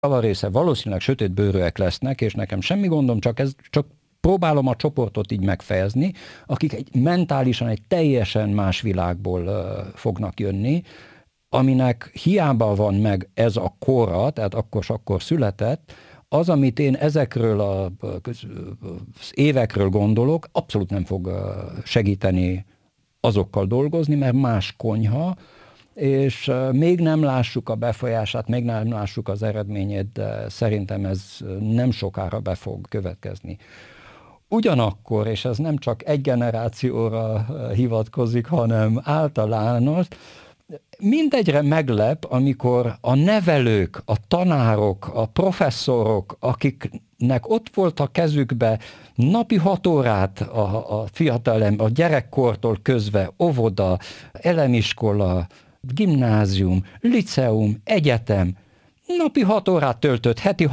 Javarésze valószínűleg sötétbőrűek lesznek, és nekem semmi gondom, csak próbálom a csoportot így megfejezni, akik mentálisan egy teljesen más világból fognak jönni, aminek hiába van meg ez a kora, tehát akkor született, az, amit én ezekről az évekről gondolok, abszolút nem fog segíteni azokkal dolgozni, mert más konyha, és még nem lássuk a befolyását, még nem lássuk az eredményét, de szerintem ez nem sokára be fog következni. Ugyanakkor, és ez nem csak egy generációra hivatkozik, hanem általános, mindegyre meglep, amikor a nevelők, a tanárok, a professzorok, akiknek ott volt a kezükbe napi 6 órát a a gyerekkortól közve, óvoda, elemiskola, gimnázium, liceum, egyetem, napi 6 órát töltött, heti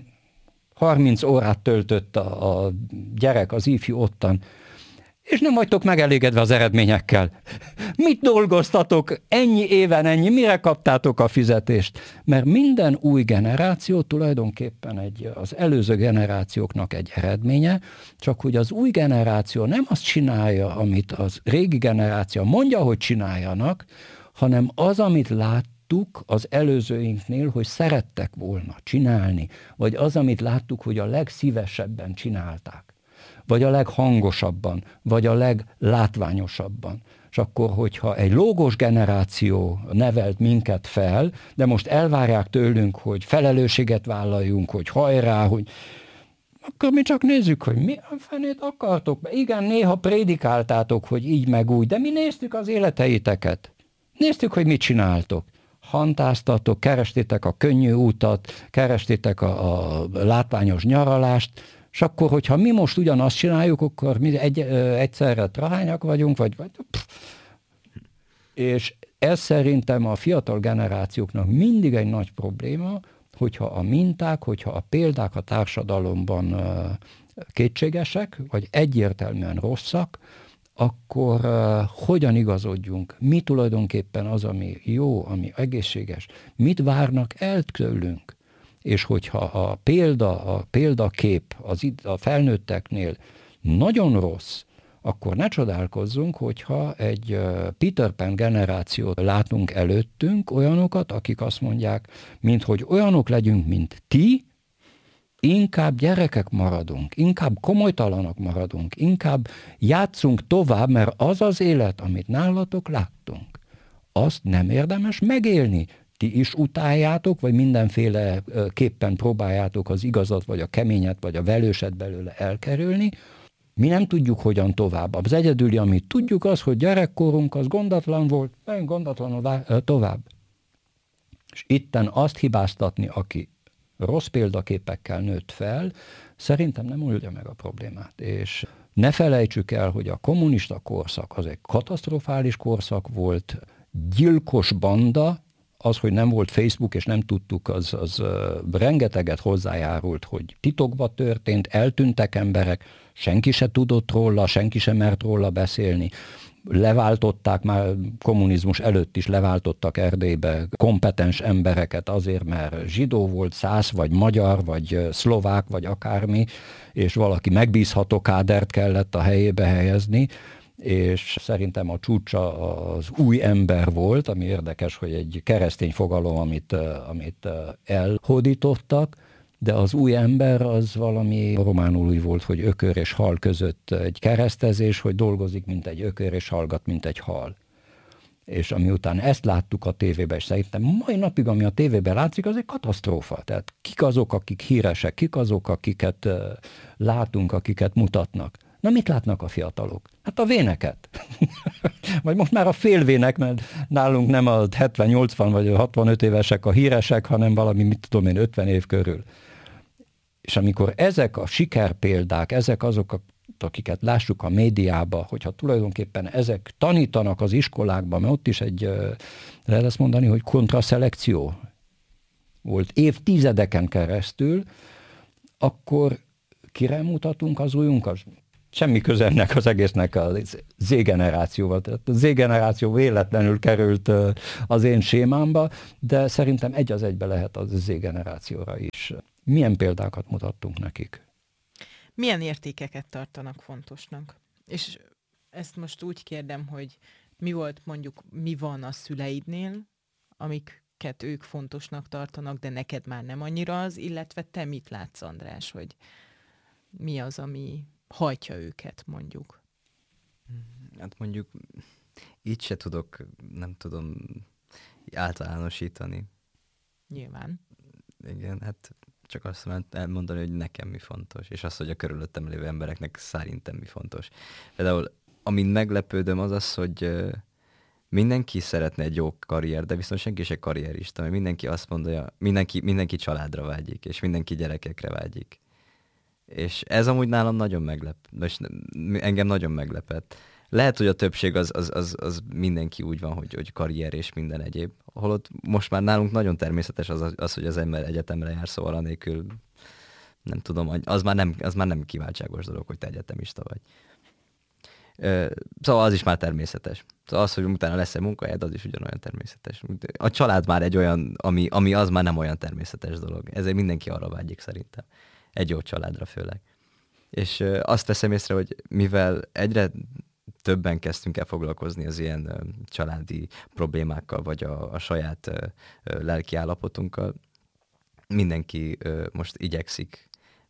30 órát töltött a gyerek, az ifjú ottan, és nem vagytok megelégedve az eredményekkel. Mit dolgoztatok ennyi éven, mire kaptátok a fizetést? Mert minden új generáció tulajdonképpen az előző generációknak egy eredménye, csak hogy az új generáció nem azt csinálja, amit az régi generáció mondja, hogy csináljanak, hanem az, amit láttuk az előzőinknél, hogy szerettek volna csinálni, vagy az, amit láttuk, hogy a legszívesebben csinálták, vagy a leghangosabban, vagy a leglátványosabban. És akkor, hogyha egy lógos generáció nevelt minket fel, de most elvárják tőlünk, hogy felelősséget vállaljunk, hogy hajrá, hogy akkor mi csak nézzük, hogy mi a fenét akartok. Igen, néha prédikáltátok, hogy így meg úgy, de mi néztük az életeiteket. Néztük, hogy mit csináltok. Hantáztatok, kerestétek a könnyű utat, kerestétek a látványos nyaralást, és akkor, hogyha mi most ugyanazt csináljuk, akkor mi egyszerre trahányak vagyunk, vagy és ez szerintem a fiatal generációknak mindig egy nagy probléma, hogyha a minták, hogyha a példák a társadalomban kétségesek, vagy egyértelműen rosszak, akkor hogyan igazodjunk? Mi tulajdonképpen az, ami jó, ami egészséges? Mit várnak el tőlünk? És hogyha a példakép a felnőtteknél nagyon rossz, akkor ne csodálkozzunk, hogyha egy Peter Pan generációt látunk előttünk, olyanokat, akik azt mondják, minthogy olyanok legyünk, mint ti, inkább gyerekek maradunk, inkább komolytalanok maradunk, inkább játszunk tovább, mert az az élet, amit nálatok láttunk, azt nem érdemes megélni. Ti is utáljátok, vagy mindenféle képpen próbáljátok az igazat, vagy a keményet, vagy a velőset belőle elkerülni. Mi nem tudjuk, hogyan tovább. Az egyedüli, amit tudjuk, az, hogy gyerekkorunk az gondatlan volt, gondatlanul tovább. És itten azt hibáztatni, aki rossz példaképekkel nőtt fel, szerintem nem oldja meg a problémát. És ne felejtsük el, hogy a kommunista korszak az egy katasztrofális korszak volt, gyilkos banda, az, hogy nem volt Facebook, és nem tudtuk, az rengeteget hozzájárult, hogy titokba történt, eltűntek emberek, senki se tudott róla, senki se mert róla beszélni. Leváltották már kommunizmus előtt is, leváltottak Erdélybe kompetens embereket azért, mert zsidó volt, szász, vagy magyar, vagy szlovák, vagy akármi, és valaki megbízható kádert kellett a helyébe helyezni, és szerintem a csúcsa az új ember volt, ami érdekes, hogy egy keresztény fogalom, amit elhódítottak, de az új ember az valami románul úgy volt, hogy ökör és hal között egy keresztezés, hogy dolgozik, mint egy ökör, és hallgat, mint egy hal. És amiután ezt láttuk a tévében, és szerintem mai napig, ami a tévében látszik, az egy katasztrófa. Tehát kik azok, akik híresek, kik azok, akiket látunk, akiket mutatnak. Na, mit látnak a fiatalok? Hát a véneket. Vagy most már a félvének, mert nálunk nem a 70-80 vagy 65 évesek a híresek, hanem valami, 50 év körül. És amikor ezek a sikerpéldák, ezek azok, akiket lássuk a médiába, hogyha tulajdonképpen ezek tanítanak az iskolákban, mert ott is lehet azt mondani, hogy kontraszelekció volt évtizedeken keresztül, akkor kire mutatunk az ujjunkat? semmi köze ennek az egésznek a Z-generációval. Tehát a Z-generáció véletlenül került az én sémámba, de szerintem egy az egybe lehet az Z-generációra is. Milyen példákat mutattunk nekik? Milyen értékeket tartanak fontosnak? És ezt most úgy kérdem, hogy mi van a szüleidnél, amiket ők fontosnak tartanak, de neked már nem annyira az, illetve te mit látsz, András, hogy mi az, ami hajtja őket, mondjuk? Hát mondjuk így se tudok, nem tudom általánosítani. Nyilván. Igen, hát csak azt tudom elmondani, hogy nekem mi fontos, és az, hogy a körülöttem lévő embereknek szerintem mi fontos. Például, amin meglepődöm, az az, hogy mindenki szeretne egy jó karrier, de viszont senki se karrierista, mert mindenki azt mondja, mindenki családra vágyik, és mindenki gyerekekre vágyik. És ez amúgy nálam nagyon meglep, és engem nagyon meglepett. Lehet, hogy a többség az mindenki úgy van, hogy karrier és minden egyéb. Holott most már nálunk nagyon természetes az, hogy az ember egyetemre jár, szóval anélkül nem tudom, az már nem kiváltságos dolog, hogy te egyetemista vagy. Szóval az is már természetes. Szóval az, hogy utána lesz egy munkahelyed, az is ugyanolyan természetes. A család már egy olyan, ami az már nem olyan természetes dolog. Ezért mindenki arra vágyik szerintem. Egy jó családra főleg. És azt veszem észre, hogy mivel egyre többen kezdtünk el foglalkozni az ilyen családi problémákkal, vagy a saját lelki mindenki most igyekszik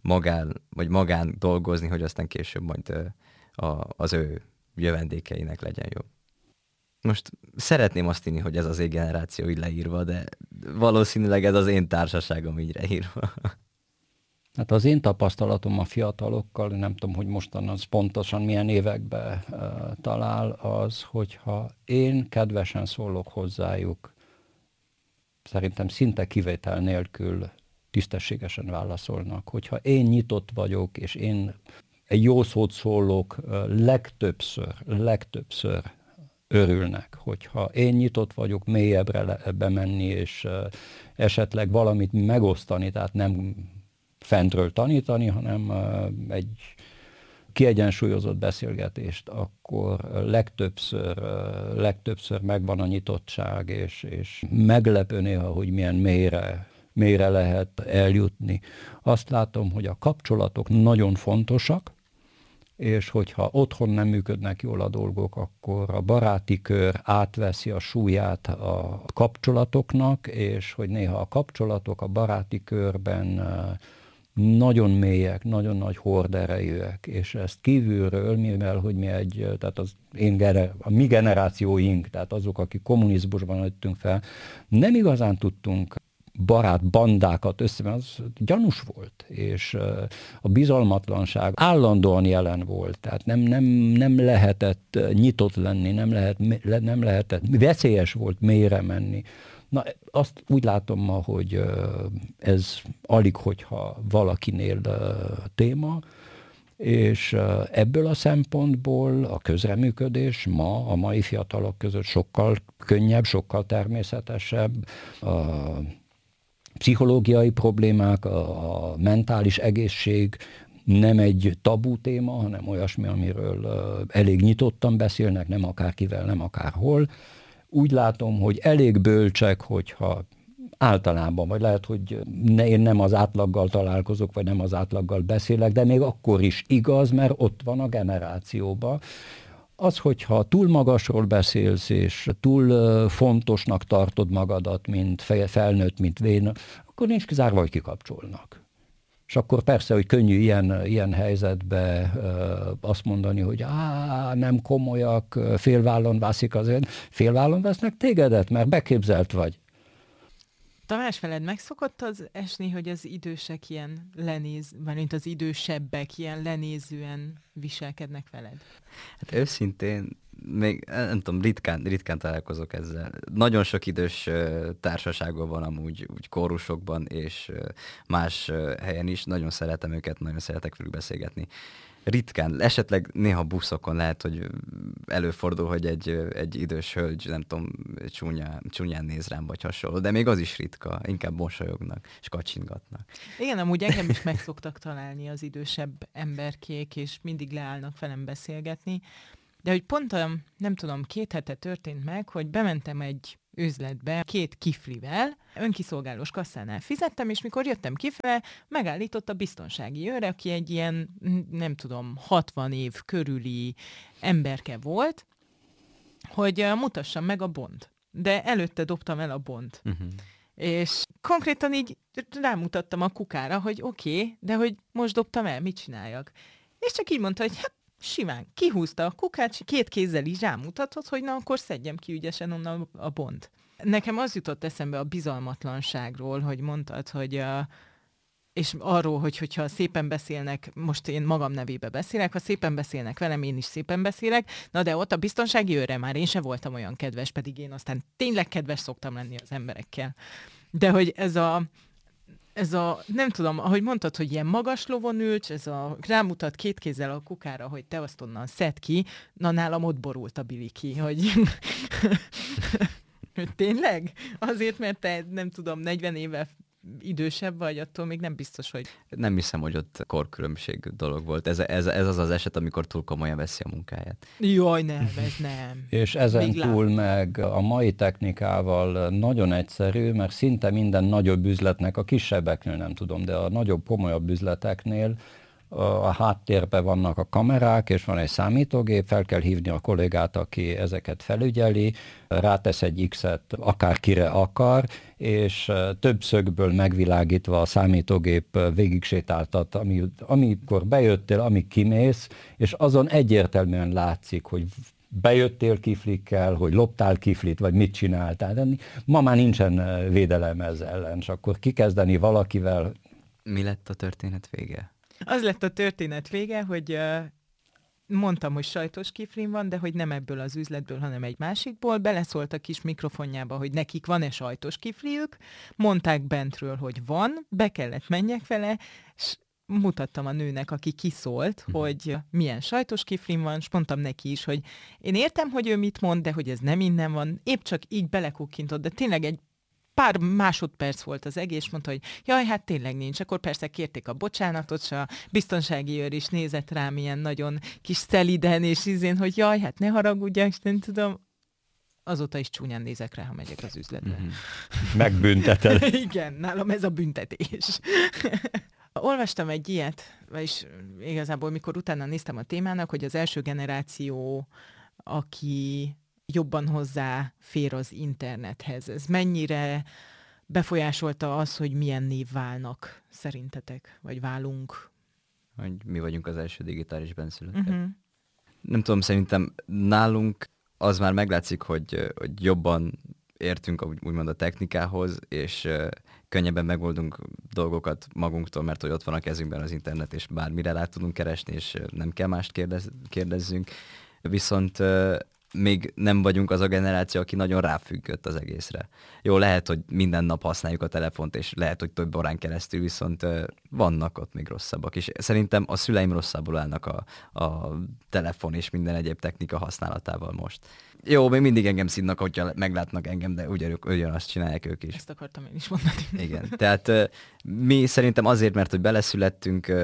magán dolgozni, hogy aztán később majd az ő jövendékeinek legyen jobb. Most szeretném azt hinni, hogy ez az Z-generáció így leírva, de valószínűleg ez az én társaságom így leírva. Hát az én tapasztalatom a fiatalokkal, nem tudom, hogy mostan az pontosan milyen évekbe talál, az, hogyha én kedvesen szólok hozzájuk, szerintem szinte kivétel nélkül tisztességesen válaszolnak. Hogyha én nyitott vagyok, és én egy jó szót szólok, legtöbbször örülnek, hogyha én nyitott vagyok mélyebbre bemenni, és esetleg valamit megosztani, tehát nem fentről tanítani, hanem egy kiegyensúlyozott beszélgetést, akkor legtöbbször megvan a nyitottság, és meglepő néha, hogy milyen mélyre lehet eljutni. Azt látom, hogy a kapcsolatok nagyon fontosak, és hogyha otthon nem működnek jól a dolgok, akkor a baráti kör átveszi a súlyát a kapcsolatoknak, és hogy néha a kapcsolatok a baráti körben nagyon mélyek, nagyon nagy horderejűek, és ezt kívülről, mivel hogy tehát a mi generációink, tehát azok, akik kommunizmusban nőttünk fel, nem igazán tudtunk barátbandákat mert az gyanús volt, és a bizalmatlanság állandóan jelen volt, tehát nem lehetett nyitott lenni, nem lehetett, veszélyes volt mélyre menni. Na, azt úgy látom ma, hogy ez alig, hogyha valakinél téma, és ebből a szempontból a közreműködés ma a mai fiatalok között sokkal könnyebb, sokkal természetesebb. A pszichológiai problémák, a mentális egészség nem egy tabu téma, hanem olyasmi, amiről elég nyitottan beszélnek, nem akárkivel, nem akárhol. Úgy látom, hogy elég bölcsek, hogyha általában, vagy lehet, hogy én nem az átlaggal találkozok, vagy nem az átlaggal beszélek, de még akkor is igaz, mert ott van a generációban. Az, hogyha túl magasról beszélsz, és túl fontosnak tartod magadat, mint felnőtt, mint vén, akkor nincs kizárva, hogy kikapcsolnak. És akkor persze, hogy könnyű ilyen helyzetben azt mondani, hogy nem komolyak, félvállon veszik azért. Félvállon vesznek tégedet, mert beképzelt vagy. Tamás, veled megszokott az esni, hogy az idősek ilyen mint az idősebbek ilyen lenézően viselkednek veled? Hát őszintén még nem tudom, ritkán találkozok ezzel. Nagyon sok idős társaságban van amúgy, úgy kórusokban, és más helyen is. Nagyon szeretem őket, nagyon szeretek velük beszélgetni. Ritkán, esetleg néha buszokon lehet, hogy előfordul, hogy egy idős hölgy, nem tudom, csúnyán néz rám, vagy hasonló, de még az is ritka, inkább mosolyognak, és kacsingatnak. Igen, amúgy engem is meg szoktak találni az idősebb emberkék, és mindig leállnak velem beszélgetni. De hogy pont nem tudom, 2 hete történt meg, hogy bementem egy üzletbe 2 kiflivel, önkiszolgálós kasszánál fizettem, és mikor jöttem kifele, megállított a biztonsági őr, aki egy ilyen, nem tudom, 60 év körüli emberke volt, hogy mutassam meg a bont. De előtte dobtam el a bont. Uh-huh. És konkrétan így rámutattam a kukára, hogy oké, de hogy most dobtam el, mit csináljak? És csak így mondta, hogy hát simán kihúzta a kukát, 2 kézzel is rámutatott, hogy na, akkor szedjem ki ügyesen onnan a bont. Nekem az jutott eszembe a bizalmatlanságról, hogy mondtad, hogy és arról, hogyha szépen beszélnek, most én magam nevébe beszélek, ha szépen beszélnek velem, én is szépen beszélek, na de ott a biztonsági őrre már én se voltam olyan kedves, pedig én aztán tényleg kedves szoktam lenni az emberekkel. De hogy ez a, nem tudom, ahogy mondtad, hogy ilyen magas lovon ülcs, ez a rámutat 2 kézzel a kukára, hogy te azt onnan szedd ki, na nálam ott borult a bili ki, hogy tényleg? Azért, mert te, nem tudom, 40 éve idősebb vagy, attól még nem biztos, hogy... Nem hiszem, hogy ott korkülönbség dolog volt. Ez az eset, amikor túl komolyan veszi a munkáját. Jaj, nem, ez nem. És ezen túl meg a mai technikával nagyon egyszerű, mert szinte minden nagyobb üzletnek, a kisebbeknél nem tudom, de a nagyobb, komolyabb üzleteknél a háttérben vannak a kamerák, és van egy számítógép, fel kell hívni a kollégát, aki ezeket felügyeli, rátesz egy X-et akárkire akar, és több szögből megvilágítva a számítógép végig sétáltat, amikor bejöttél, amíg kimész, és azon egyértelműen látszik, hogy bejöttél kiflikkel, hogy loptál kiflit, vagy mit csináltál. Ma már nincsen védelem ez ellen, és akkor kikezdeni valakivel. Mi lett a történet vége? Az lett a történet vége, hogy mondtam, hogy sajtos kiflim van, de hogy nem ebből az üzletből, hanem egy másikból. Beleszólt a kis mikrofonjába, hogy nekik van-e sajtos kifliük. Mondták bentről, hogy van, be kellett menjek vele, és mutattam a nőnek, aki kiszólt, hogy milyen sajtos kiflim van, és mondtam neki is, hogy én értem, hogy ő mit mond, de hogy ez nem innen van, épp csak így belekukkintott, de tényleg egy pár másodperc volt az egész, mondta, hogy jaj, hát tényleg nincs. Akkor persze kérték a bocsánatot, és a biztonsági őr is nézett rám ilyen nagyon kis szeliden, és izén, hogy jaj, hát ne haragudjak, és nem tudom. Azóta is csúnyán nézek rá, ha megyek az üzletbe. Mm-hmm. Megbünteted. Igen, nálam ez a büntetés. Olvastam egy ilyet, vagyis igazából mikor utána néztem a témának, hogy az első generáció, aki jobban hozzáfér az internethez. Ez mennyire befolyásolta az, hogy milyen név válnak szerintetek, vagy válunk? Hogy mi vagyunk az első digitális benszülöttek. Uh-huh. Nem tudom, szerintem nálunk az már meglátszik, hogy jobban értünk úgymond a technikához, és könnyebben megoldunk dolgokat magunktól, mert hogy ott van a kezünkben az internet, és bármire rá tudunk keresni, és nem kell mást kérdezzünk. Viszont még nem vagyunk az a generáció, aki nagyon ráfüggött az egészre. Jó, lehet, hogy minden nap használjuk a telefont, és lehet, hogy több órán keresztül, viszont vannak ott még rosszabbak. És szerintem a szüleim rosszabbul állnak a telefon és minden egyéb technika használatával most. Jó, még mindig engem színnak, hogyha meglátnak engem, de ugyanazt csinálják ők is. Ezt akartam én is mondani. Igen, tehát mi szerintem azért, mert hogy beleszülettünk,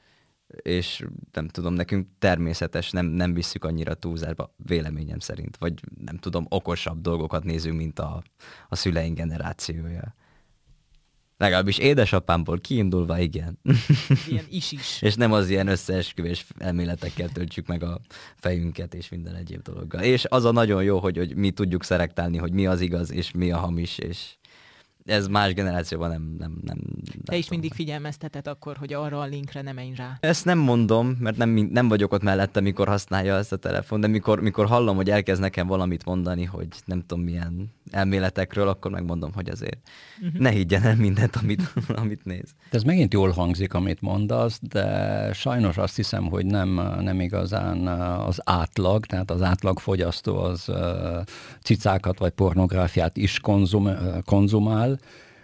és nem tudom, nekünk természetes, nem visszük annyira túlzásba, véleményem szerint, vagy nem tudom, okosabb dolgokat nézünk, mint a szüleink generációja. Legalábbis édesapámból kiindulva, igen. Ilyen is. És nem az ilyen összeesküvés elméletekkel töltjük meg a fejünket, és minden egyéb dologgal. És az a nagyon jó, hogy mi tudjuk szelektálni, hogy mi az igaz, és mi a hamis, ez más generációban nem Te is mindig figyelmezteted akkor, hogy arra a linkre ne menj rá. Ezt nem mondom, mert nem vagyok ott mellette, mikor használja ezt a telefon, de mikor hallom, hogy elkezd nekem valamit mondani, hogy nem tudom milyen elméletekről, akkor megmondom, hogy azért ne higgyen el mindent, amit néz. Ez megint jól hangzik, amit mondasz, de sajnos azt hiszem, hogy nem igazán az átlag, tehát az átlag fogyasztó az cicákat vagy pornográfiát is konzumál,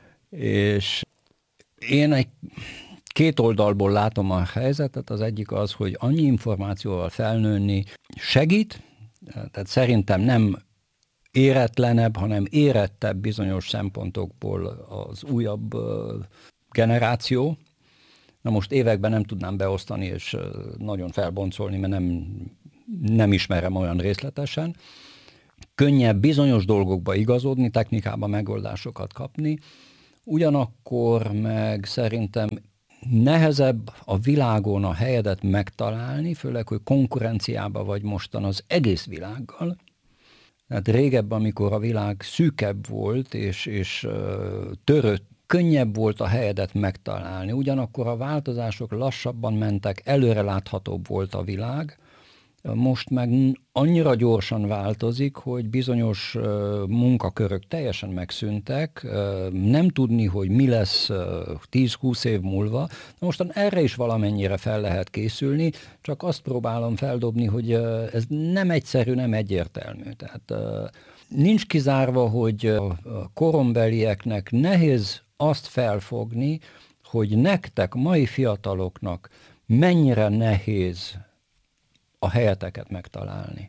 és én két oldalból látom a helyzetet. Az egyik az, hogy annyi információval felnőni segít, tehát szerintem nem éretlenebb, hanem érettebb bizonyos szempontokból az újabb generáció. Na most években nem tudnám beosztani és nagyon felboncolni, mert nem ismerem olyan részletesen. Könnyebb bizonyos dolgokba igazodni, technikában megoldásokat kapni, ugyanakkor meg szerintem nehezebb a világon a helyedet megtalálni, főleg, hogy konkurenciában vagy mostan az egész világgal. Tehát régebben, amikor a világ szűkebb volt és törött, könnyebb volt a helyedet megtalálni. Ugyanakkor a változások lassabban mentek, előreláthatóbb volt a világ. Most meg annyira gyorsan változik, hogy bizonyos munkakörök teljesen megszűntek, nem tudni, hogy mi lesz 10-20 év múlva. Mostan erre is valamennyire fel lehet készülni, csak azt próbálom feldobni, hogy ez nem egyszerű, nem egyértelmű. Tehát nincs kizárva, hogy a korombelieknek nehéz azt felfogni, hogy nektek, mai fiataloknak mennyire nehéz a helyeteket megtalálni.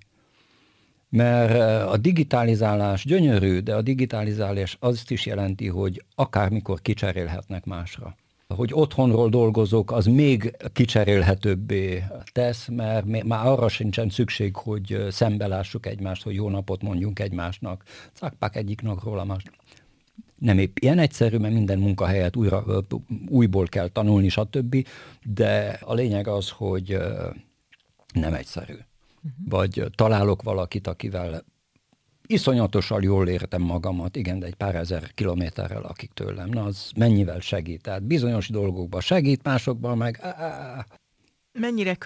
Mert a digitalizálás gyönyörű, de a digitalizálás azt is jelenti, hogy akármikor kicserélhetnek másra. Hogy otthonról dolgozok, az még kicserélhetőbbé tesz, mert már arra sincsen szükség, hogy szembelássuk egymást, hogy jó napot mondjunk egymásnak. Cákpák egyik napról a másik. Nem épp ilyen egyszerű, mert minden munkahelyet újból kell tanulni, stb. De a lényeg az, hogy nem egyszerű. Vagy találok valakit, akivel iszonyatosan jól értem magamat, igen, de egy pár ezer kilométerrel lakik tőlem. Na, az mennyivel segít? Tehát bizonyos dolgokban segít, másokban meg... Mennyire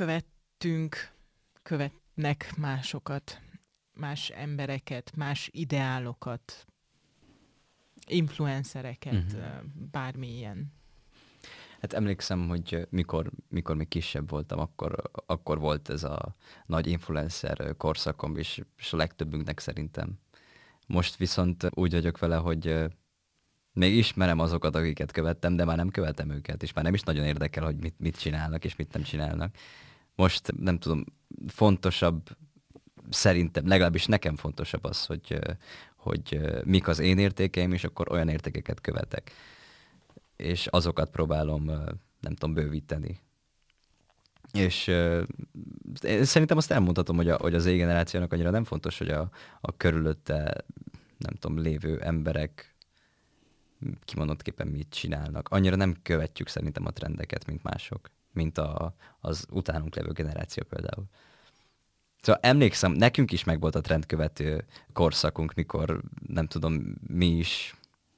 követnek másokat, más embereket, más ideálokat, influencereket, bármilyen? Hát emlékszem, hogy mikor még kisebb voltam, akkor volt ez a nagy influencer korszakom, és a legtöbbünknek szerintem. Most viszont úgy vagyok vele, hogy még ismerem azokat, akiket követtem, de már nem követem őket, és már nem is nagyon érdekel, hogy mit csinálnak, és mit nem csinálnak. Most nem tudom, fontosabb, szerintem, legalábbis nekem fontosabb az, hogy mik az én értékeim, és akkor olyan értékeket követek. És azokat próbálom, nem tudom, bővíteni. És én szerintem azt elmondhatom, hogy az Z-generációnak annyira nem fontos, hogy a körülötte, nem tudom, lévő emberek kimondottképpen mit csinálnak. Annyira nem követjük szerintem a trendeket, mint mások, mint az utánunk levő generáció például. Szóval emlékszem, nekünk is megvolt a trendkövető korszakunk, mikor nem tudom, mi is,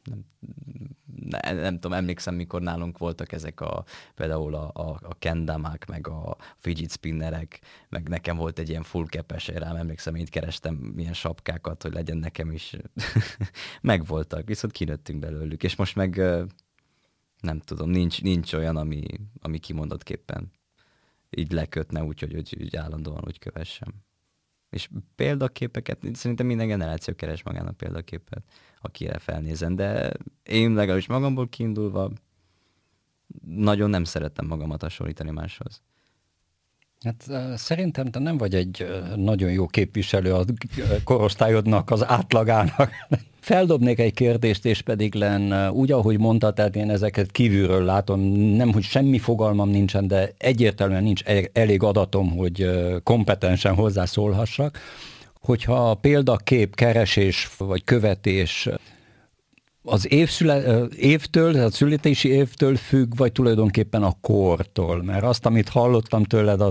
nem tudom, emlékszem, mikor nálunk voltak ezek például a kendamák, meg a fidget spinnerek, meg nekem volt egy ilyen full cap-es, rám emlékszem, én kerestem milyen sapkákat, hogy legyen nekem is. Megvoltak, viszont kinőttünk belőlük, és most meg nem tudom, nincs olyan, ami kimondottképpen így lekötne úgy állandóan úgy kövessem. És példaképeket, szerintem minden generáció keres magának példaképet, akire felnézem, de én legalábbis magamból kiindulva nagyon nem szerettem magamat hasonlítani máshoz. Hát szerintem te nem vagy egy nagyon jó képviselő a korosztályodnak, az átlagának. Feldobnék egy kérdést, és pedig úgy, ahogy mondtad, tehát én ezeket kívülről látom, nem, hogy semmi fogalmam nincsen, de egyértelműen nincs elég adatom, hogy kompetensen hozzászólhassak. Hogyha a példakép, keresés vagy követés az évtől, a születési évtől függ, vagy tulajdonképpen a kortól? Mert azt, amit hallottam tőled, az, hogy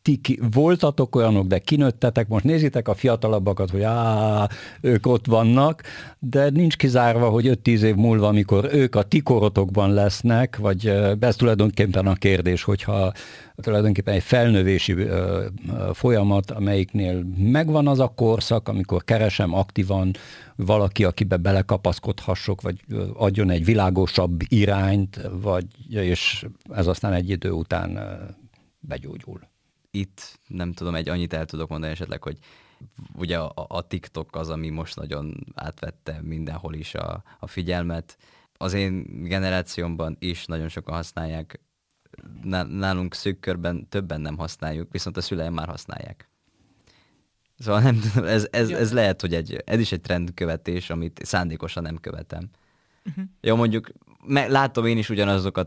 voltatok olyanok, de kinőttetek, most nézitek a fiatalabbakat, hogy ők ott vannak, de nincs kizárva, hogy 5-10 év múlva, amikor ők a ti korotokban lesznek, vagy ez tulajdonképpen a kérdés, hogyha tulajdonképpen egy felnövési folyamat, amelyiknél megvan az a korszak, amikor keresem aktívan valaki, akibe belekapaszkodhassok, vagy adjon egy világosabb irányt, és ez aztán egy idő után begyógyul. Itt nem tudom, annyit el tudok mondani esetleg, hogy ugye a TikTok az, ami most nagyon átvette mindenhol is a figyelmet. Az én generációmban is nagyon sokan használják, nálunk szűk körben többen nem használjuk, viszont a szüleim már használják. Szóval nem tudom, ez lehet, hogy ez is egy trendkövetés, amit szándékosan nem követem. Uh-huh. Jó, mondjuk látom én is ugyanazokat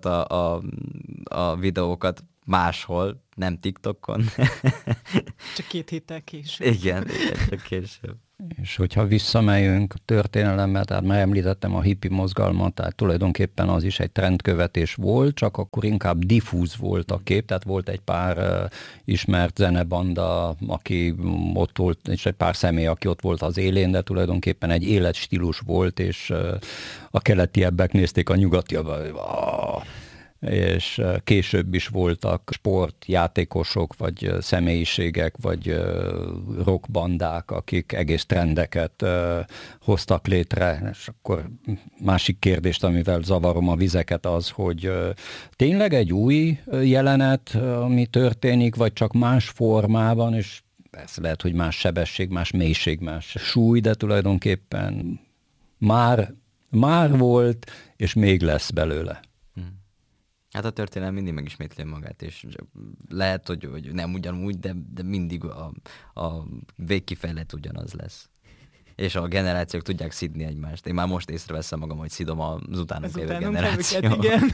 a videókat máshol, nem TikTokon. Csak 2 héttel később. Igen, csak később. És hogyha visszamegyünk történelembe, tehát már említettem a hippi mozgalmat, tehát tulajdonképpen az is egy trendkövetés volt, csak akkor inkább diffúz volt a kép, tehát volt egy pár ismert zenebanda, aki ott volt, és egy pár személy, aki ott volt az élén, de tulajdonképpen egy életstílus volt, és a keletiebbek nézték a nyugatiabbak, és később is voltak sportjátékosok, vagy személyiségek, vagy rockbandák, akik egész trendeket hoztak létre. És akkor másik kérdést, amivel zavarom a vizeket, az, hogy tényleg egy új jelenet, ami történik, vagy csak más formában, és ez lehet, hogy más sebesség, más mélység, más súly, de tulajdonképpen már volt, és még lesz belőle. Hát a történelem mindig megismétli magát, és lehet, hogy nem ugyanúgy, de mindig a végkifejlet ugyanaz lesz. És a generációk tudják szidni egymást. Én már most észreveszem magam, hogy szidom az utánunk lévő generációt. Igen.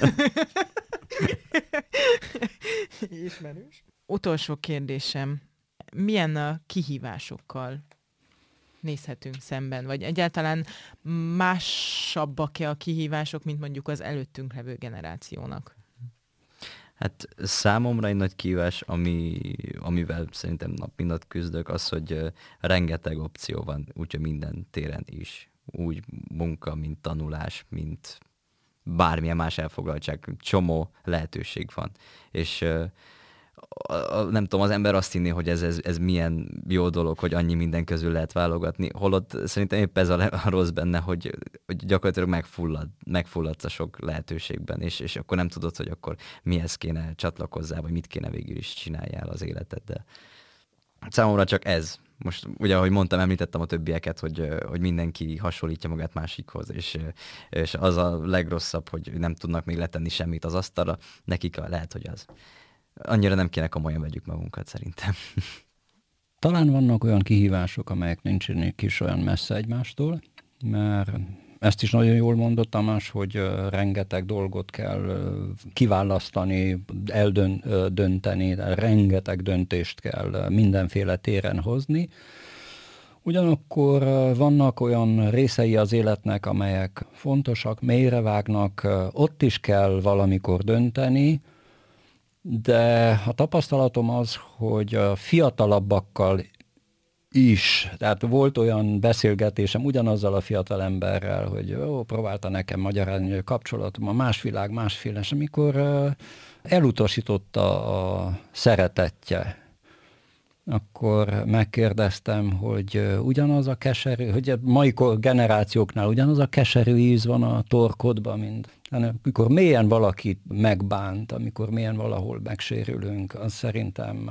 Ismerős. Utolsó kérdésem. Milyen kihívásokkal nézhetünk szemben, vagy egyáltalán másabbak-e a kihívások, mint mondjuk az előttünk levő generációnak? Hát számomra egy nagy kihívás, amivel szerintem nap mint nap küzdök, az, hogy rengeteg opció van, úgyhogy minden téren is. Úgy munka, mint tanulás, mint bármilyen más elfoglaltság, csomó lehetőség van. És nem tudom, az ember azt hinné, hogy ez milyen jó dolog, hogy annyi minden közül lehet válogatni, holott szerintem épp ez a rossz benne, hogy gyakorlatilag megfulladsz a sok lehetőségben, és akkor nem tudod, hogy akkor mihez kéne csatlakozzál, vagy mit kéne végül is csináljál az életeddel. Számomra csak ez. Most ugye, ahogy mondtam, említettem a többieket, hogy mindenki hasonlítja magát másikhoz, és az a legrosszabb, hogy nem tudnak még letenni semmit az asztalra, nekik lehet, hogy az. Annyira nem kéne komolyan vegyük magunkat, szerintem. Talán vannak olyan kihívások, amelyek nincsenek is olyan messze egymástól, mert ezt is nagyon jól mondott Tamás, hogy rengeteg dolgot kell kiválasztani, eldönteni, rengeteg döntést kell mindenféle téren hozni. Ugyanakkor vannak olyan részei az életnek, amelyek fontosak, mélyrevágnak, ott is kell valamikor dönteni, de a tapasztalatom az, hogy a fiatalabbakkal is, tehát volt olyan beszélgetésem ugyanazzal a fiatal emberrel, hogy próbálta nekem magyarázni, hogy a kapcsolatom a más világ, másféle, és amikor elutasította a szeretetje, akkor megkérdeztem, hogy ugyanaz a keserű, hogy a mai generációknál ugyanaz a keserű íz van a torkodban, mint amikor mélyen valakit megbánt, amikor mélyen valahol megsérülünk, az szerintem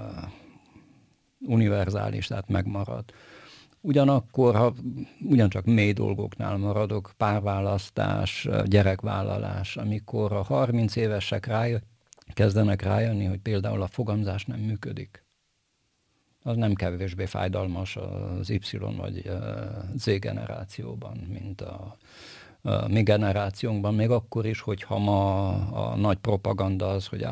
univerzális, tehát megmarad. Ugyanakkor, ha ugyancsak mély dolgoknál maradok, párválasztás, gyerekvállalás, amikor a 30 évesek kezdenek rájönni, hogy például a fogamzás nem működik. Az nem kevésbé fájdalmas az Y vagy Z generációban, mint a mi generációnkban, még akkor is, hogyha ma a nagy propaganda az, hogy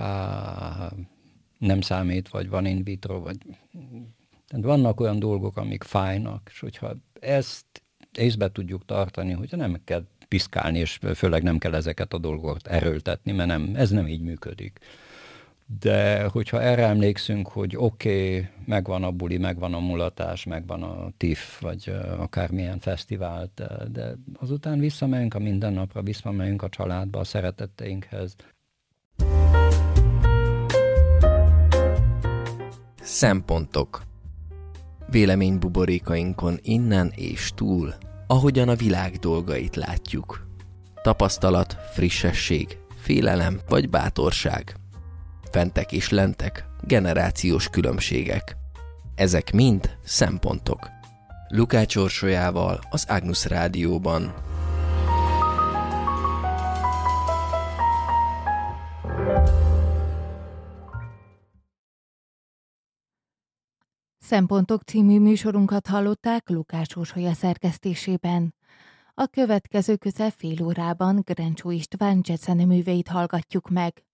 nem számít, vagy van in vitro, vagy... Tehát vannak olyan dolgok, amik fájnak, és hogyha ezt észbe tudjuk tartani, hogyha nem kell piszkálni, és főleg nem kell ezeket a dolgokat erőltetni, mert ez nem így működik. De hogyha erre emlékszünk, hogy oké, megvan a buli, megvan a mulatás, megvan a TIFF, vagy akármilyen fesztivál, de azután visszamegyünk a mindennapra, visszamegyünk a családba, a szeretetteinkhez. Szempontok. Véleménybuborékainkon innen és túl, ahogyan a világ dolgait látjuk. Tapasztalat, frissesség, félelem vagy bátorság. Fentek és lentek, generációs különbségek. Ezek mind szempontok. Lukács Orsolyával az Agnus Rádióban. Szempontok című műsorunkat hallották Lukács Orsolya szerkesztésében. A következő közel fél órában Grencsó István jazzzeneműveit hallgatjuk meg.